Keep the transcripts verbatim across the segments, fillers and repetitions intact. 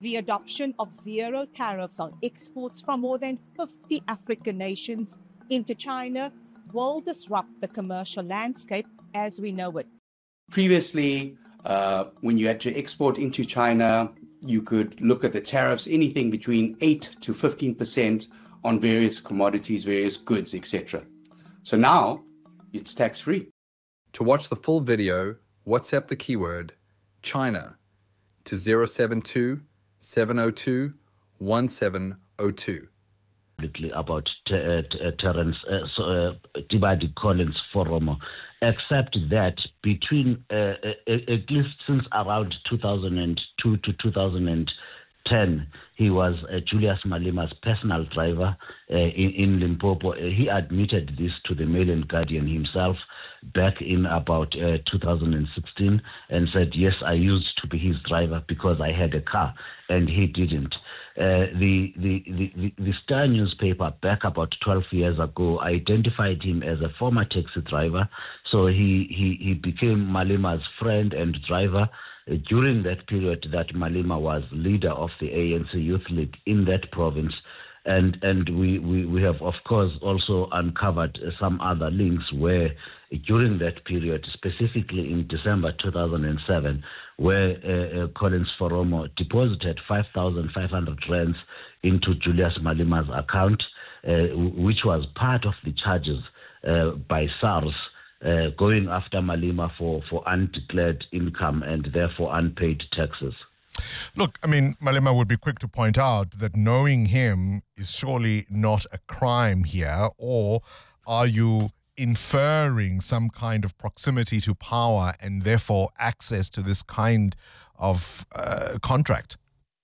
The adoption of zero tariffs on exports from more than fifty African nations into China will disrupt the commercial landscape as we know it. Previously, uh, when you had to export into China, you could look at the tariffs, anything between eight to fifteen percent on various commodities, various goods, et cetera. So now it's tax-free. To watch the full video, WhatsApp the keyword China to zero seven two, seven zero two, one seven zero two. About t- uh, t- uh, Terence uh, so, uh, Tibadi Collins Foromo, except that between uh, uh, at least since around two thousand two to two thousand ten, he was uh, Julius Malima's personal driver uh, in, in Limpopo. Uh, he admitted this to the Mail and Guardian himself back in about uh, two thousand sixteen and said, yes, I used to be his driver because I had a car, and he didn't. Uh, the, the, the, the Star newspaper back about twelve years ago identified him as a former taxi driver, so he, he, he became Malima's friend and driver uh, during that period that Malima was leader of the A N C Youth League in that province. And and we, we, we have, of course, also uncovered some other links where during that period, specifically in December two thousand seven, where uh, uh, Collins Foromo deposited five thousand five hundred rands into Julius Malima's account, uh, which was part of the charges uh, by SARS uh, going after Malima for, for undeclared income and therefore unpaid taxes. Look, I mean, Malema would be quick to point out that knowing him is surely not a crime here, or are you inferring some kind of proximity to power and therefore access to this kind of uh, contract?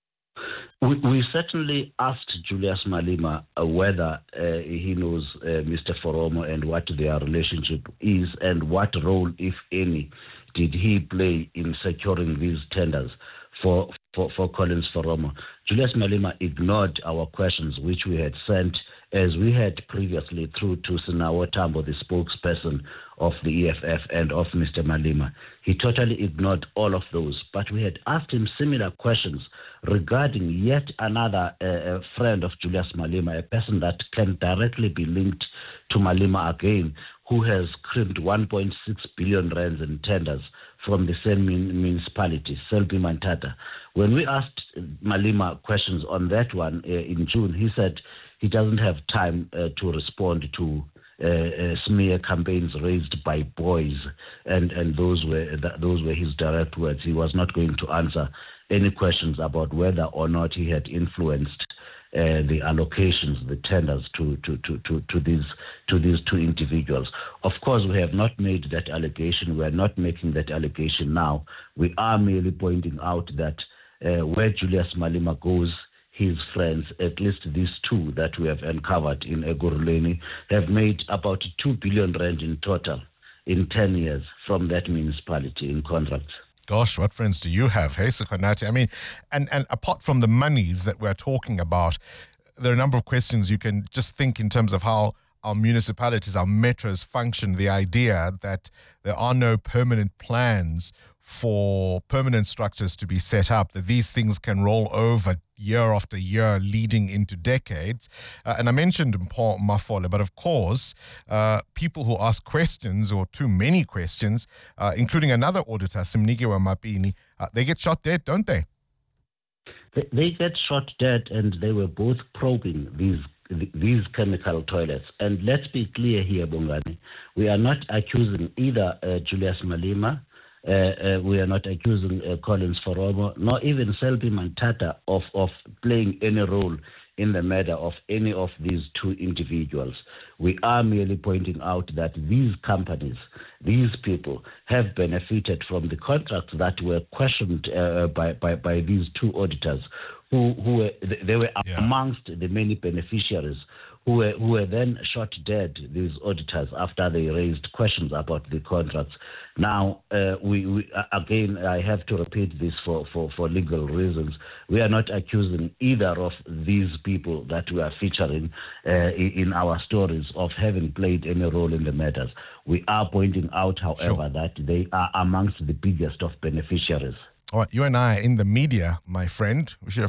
We, we certainly asked Julius Malema uh, whether uh, he knows uh, Mister Foromo and what their relationship is and what role, if any, did he play in securing these tenders for for, for Collins Foromo. Julius Malema ignored our questions, which we had sent, as we had previously, through to Sinawo Tambo, the spokesperson of the E F F and of Mister Malema. He totally ignored all of those, but we had asked him similar questions regarding yet another uh, friend of Julius Malema, a person that can directly be linked to Malema again, who has crimped one point six billion rands in tenders from the same municipality, Selby Mantata. When we asked Malema questions on that one uh, in June, he said he doesn't have time uh, to respond to uh, uh, smear campaigns raised by boys, and, and those were th- those were his direct words. He was not going to answer any questions about whether or not he had influenced Uh, the allocations, the tenders to, to, to, to, to these to these two individuals. Of course, we have not made that allegation. We are not making that allegation now. We are merely pointing out that uh, where Julius Malema goes, his friends, at least these two that we have uncovered in Ekurhuleni, have made about two billion rand in total in ten years from that municipality in contracts. Gosh, what friends do you have, hey, Sukhanati? I mean, and, and apart from the monies that we're talking about, there are a number of questions you can just think in terms of how our municipalities, our metros function, the idea that there are no permanent plans for permanent structures to be set up, that these things can roll over year after year, leading into decades. Uh, and I mentioned Paul Mafole, but of course, uh, people who ask questions or too many questions, uh, including another auditor, Simnikiwe Mapini, uh, they get shot dead, don't they? they? They get shot dead, and they were both probing these these chemical toilets. And let's be clear here, Bongani, we are not accusing either uh, Julius Malema, Uh, uh, we are not accusing uh, Collins Foromo, nor even Selby Mantata of, of playing any role in the matter of any of these two individuals. We are merely pointing out that these companies, these people, have benefited from the contracts that were questioned uh, by, by, by these two auditors, who, who were, they were yeah. amongst the many beneficiaries who were, who were then shot dead, these auditors, after they raised questions about the contracts. Now, uh, we, we again, I have to repeat this for, for, for legal reasons. We are not accusing either of these people that we are featuring uh, in our stories of having played any role in the matters. We are pointing out, however, sure. that they are amongst the biggest of beneficiaries. All right, you and I are in the media, my friend. We should have